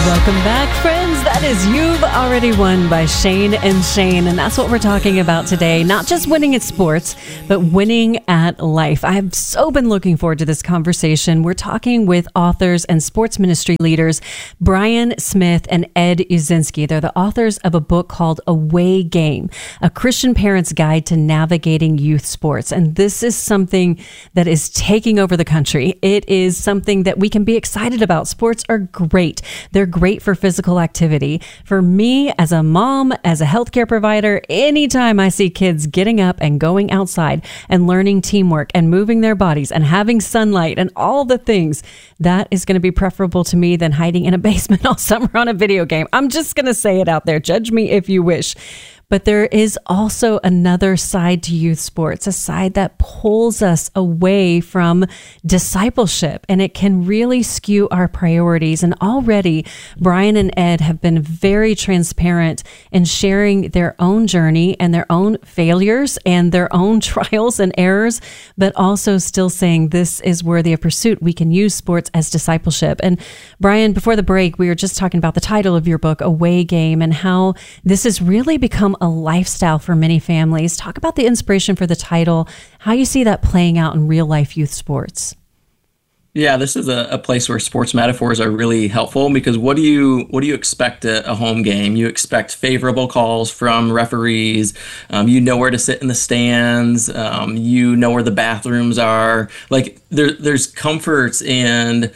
Welcome back, friends. That is You've Already Won by Shane and Shane. And that's what we're talking about today. Not just winning at sports, but winning at life. I've so been looking forward to this conversation. We're talking with authors and sports ministry leaders, Brian Smith and Ed Uszynski. They're the authors of a book called Away Game, a Christian parent's guide to navigating youth sports. And this is something that is taking over the country. It is something that we can be excited about. Sports are great. They're great for physical activity. For me, as a mom, as a healthcare provider, anytime I see kids getting up and going outside and learning teamwork and moving their bodies and having sunlight and all the things, that is going to be preferable to me than hiding in a basement all summer on a video game. I'm just going to say it out there. Judge me if you wish. But there is also another side to youth sports, a side that pulls us away from discipleship, and it can really skew our priorities. And already, Brian and Ed have been very transparent in sharing their own journey and their own failures and their own trials and errors, but also still saying this is worthy of pursuit. We can use sports as discipleship. And Brian, before the break, we were just talking about the title of your book, Away Game, and how this has really become a lifestyle for many families. Talk about the inspiration for the title, how you see that playing out in real life youth sports. Yeah, this is a place where sports metaphors are really helpful, because what do you expect at a home game? You expect favorable calls from referees. You know where to sit in the stands. You know where the bathrooms are. Like there's comforts and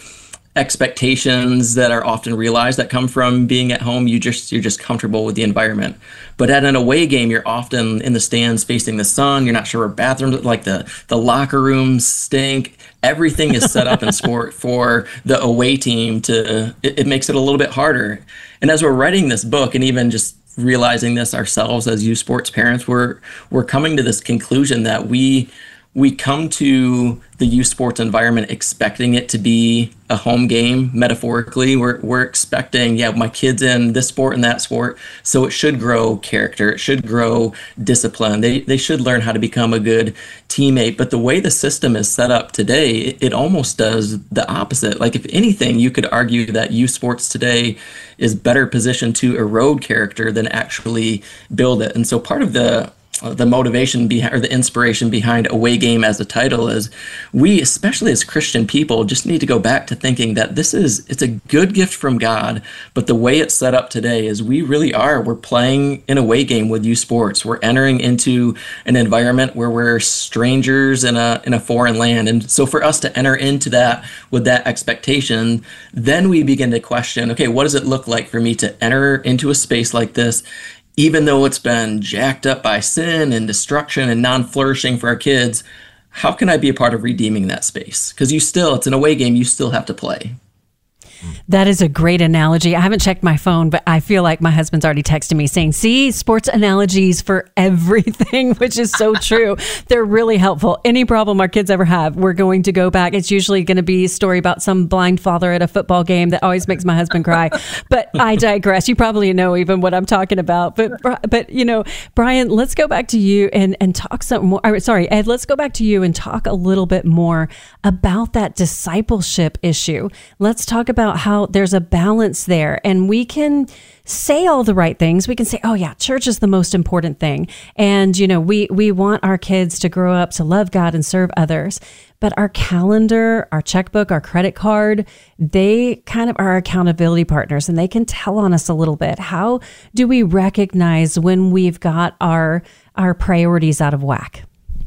expectations that are often realized that come from being at home. You're just comfortable with the environment. But at an away game, you're often in the stands facing the sun. You're not sure where bathrooms, like the locker rooms stink. Everything is set up in sport for the away team it makes it a little bit harder. And as we're writing this book, and even just realizing this ourselves as youth sports parents, we're coming to this conclusion that we come to the youth sports environment expecting it to be a home game, metaphorically. We're expecting, my kid's in this sport and that sport, so it should grow character, it should grow discipline. They should learn how to become a good teammate. But the way the system is set up today, it almost does the opposite. Like, if anything, you could argue that youth sports today is better positioned to erode character than actually build it. And so part of the motivation behind, or the inspiration behind Away Game as a title, is we, especially as Christian people, just need to go back to thinking that it's a good gift from God, but the way it's set up today is we're playing an away game with youth sports. We're entering into an environment where we're strangers in a foreign land. And so for us to enter into that with that expectation, then we begin to question, okay, what does it look like for me to enter into a space like this, even though it's been jacked up by sin and destruction and non-flourishing for our kids? How can I be a part of redeeming that space? Because it's an away game, you still have to play. That is a great analogy. I haven't checked my phone, but I feel like my husband's already texted me saying, see, sports analogies for everything, which is so true. They're really helpful. Any problem our kids ever have, we're going to go back. It's usually going to be a story about some blind father at a football game that always makes my husband cry. But I digress. You probably know even what I'm talking about. But Brian, let's go back to you and talk some more. Sorry, Ed, let's go back to you and talk a little bit more about that discipleship issue. Let's talk about how there's a balance there, and we can say all the right things. We can say, oh yeah, church is the most important thing. And, we want our kids to grow up to love God and serve others. But our calendar, our checkbook, our credit card, they kind of are our accountability partners, and they can tell on us a little bit. How do we recognize when we've got our priorities out of whack?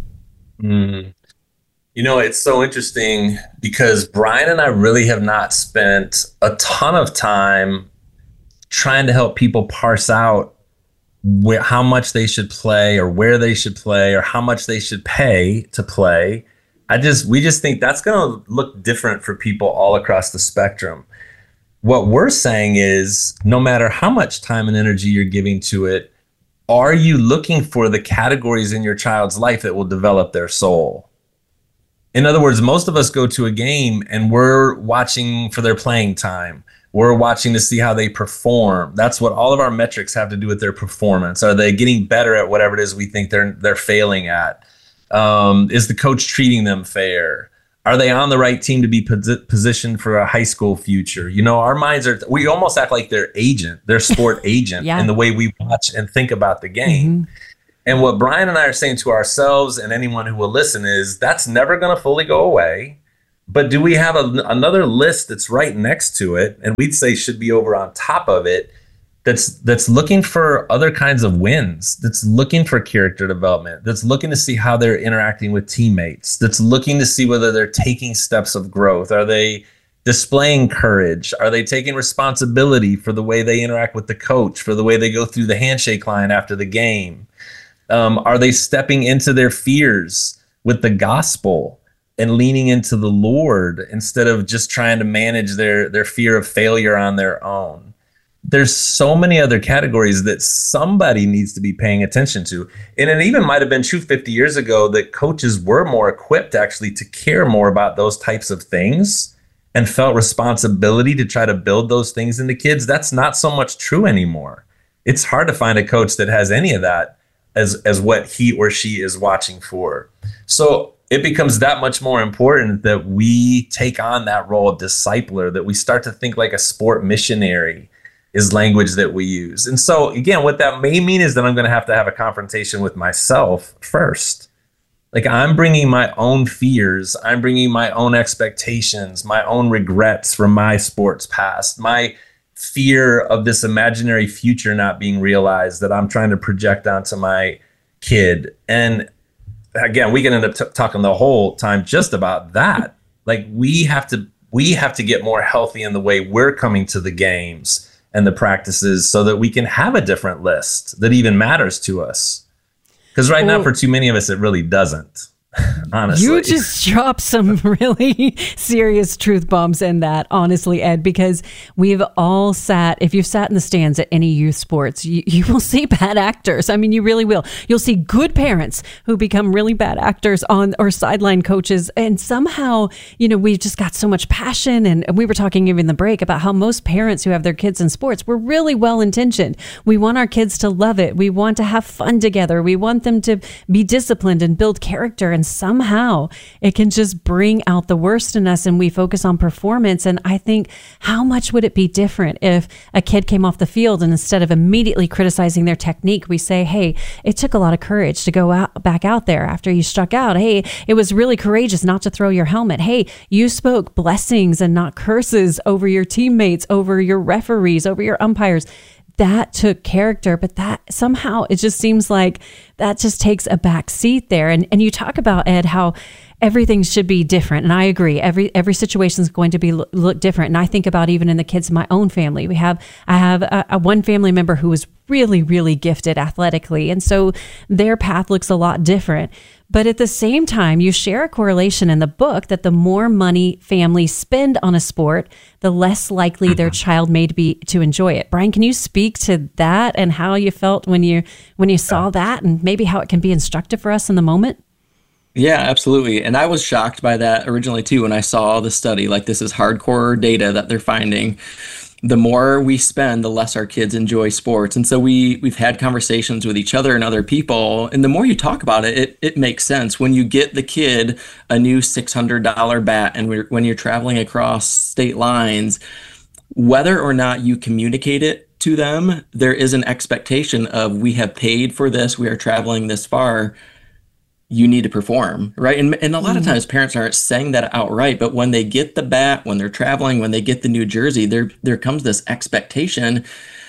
It's so interesting because Brian and I really have not spent a ton of time trying to help people parse out how much they should play or where they should play or how much they should pay to play. We just think that's going to look different for people all across the spectrum. What we're saying is, no matter how much time and energy you're giving to it, are you looking for the categories in your child's life that will develop their soul? In other words, most of us go to a game and we're watching for their playing time. We're watching to see how they perform. That's what all of our metrics have to do with their performance. Are they getting better at whatever it is we think they're failing at? Is the coach treating them fair? Are they on the right team to be positioned for a high school future? You know, our minds we almost act like their sport agent in the way we watch and think about the game. Mm-hmm. And what Brian and I are saying to ourselves and anyone who will listen is that's never going to fully go away. But do we have another list that's right next to it? And we'd say should be over on top of it. That's looking for other kinds of wins, that's looking for character development, that's looking to see how they're interacting with teammates, that's looking to see whether they're taking steps of growth. Are they displaying courage? Are they taking responsibility for the way they interact with the coach, for the way they go through the handshake line after the game? Are they stepping into their fears with the gospel and leaning into the Lord instead of just trying to manage their fear of failure on their own? There's so many other categories that somebody needs to be paying attention to. And it even might have been true 50 years ago that coaches were more equipped actually to care more about those types of things and felt responsibility to try to build those things into kids. That's not so much true anymore. It's hard to find a coach that has any of that as what he or she is watching for. So it becomes that much more important that we take on that role of discipler, that we start to think like a sport missionary is language that we use. And so again, what that may mean is that I'm going to have a confrontation with myself first. Like I'm bringing my own fears, I'm bringing my own expectations, my own regrets from my sports past, my fear of this imaginary future not being realized that I'm trying to project onto my kid. And again, we can end up talking the whole time just about that. Like we have to get more healthy in the way we're coming to the games and the practices so that we can have a different list that even matters to us. Because right now, for too many of us, it really doesn't. Honestly. You just dropped some really serious truth bombs in that, honestly, Ed, because we've all sat, if you've sat in the stands at any youth sports, you will see bad actors. I mean, you really will. You'll see good parents who become really bad actors or sideline coaches. And somehow, we've just got so much passion. And we were talking even in the break about how most parents who have their kids in sports were really well-intentioned. We want our kids to love it. We want to have fun together. We want them to be disciplined and build character. And somehow it can just bring out the worst in us and we focus on performance. And I think, how much would it be different if a kid came off the field and instead of immediately criticizing their technique, we say, hey, it took a lot of courage to go back out there after you struck out. Hey, it was really courageous not to throw your helmet. Hey, you spoke blessings and not curses over your teammates, over your referees, over your umpires. That took character, but that somehow it just seems like that just takes a back seat there. And you talk about, Ed, how everything should be different. And I agree. Every situation is going to be look different. And I think about even in the kids in my own family. I have a one family member who is really, really gifted athletically. And so their path looks a lot different. But at the same time, you share a correlation in the book that the more money families spend on a sport, the less likely their child may be to enjoy it. Brian, can you speak to that and how you felt when you saw that and maybe how it can be instructive for us in the moment? Yeah, absolutely. And I was shocked by that originally too when I saw the study. Like, this is hardcore data that they're finding. The more we spend, the less our kids enjoy sports. And so we've had conversations with each other and other people. And the more you talk about it, it makes sense. When you get the kid a new $600 bat and when you're traveling across state lines, whether or not you communicate it to them, there is an expectation of, we have paid for this, we are traveling this far, you need to perform, right? And a lot of times parents aren't saying that outright, but when they get the bat, when they're traveling, when they get the new jersey, there comes this expectation.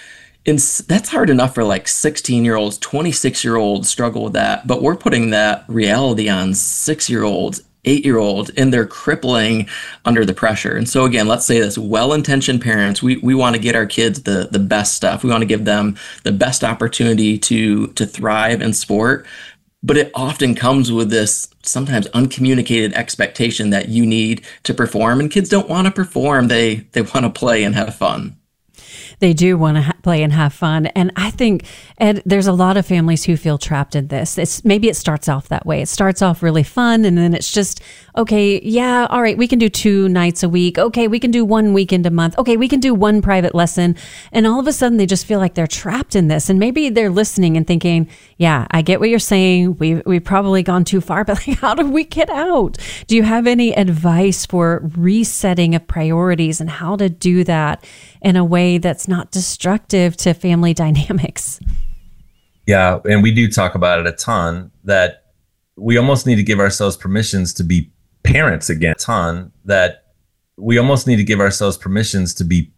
And that's hard enough for like 16-year-olds, 26-year-olds struggle with that. But we're putting that reality on 6-year-olds, 8-year-olds, and they're crippling under the pressure. And so again, let's say this, well-intentioned parents, we want to get our kids the best stuff. We want to give them the best opportunity to thrive in sport. But it often comes with this sometimes uncommunicated expectation that you need to perform. And kids don't want to perform. They want to play and have fun. They do want to play and have fun. And I think, Ed, there's a lot of families who feel trapped in this. Maybe it starts off that way. It starts off really fun, and then it's just okay, yeah, all right, we can do 2 nights a week. Okay, we can do 1 weekend a month. Okay, we can do 1 private lesson. And all of a sudden they just feel like they're trapped in this. And maybe they're listening and thinking, yeah, I get what you're saying. We've probably gone too far, but like, how do we get out? Do you have any advice for resetting of priorities and how to do that in a way that's not destructive to family dynamics? Yeah, and we do talk about it a ton, that we almost need to give ourselves permissions to be parents again. We almost need to give ourselves permissions to be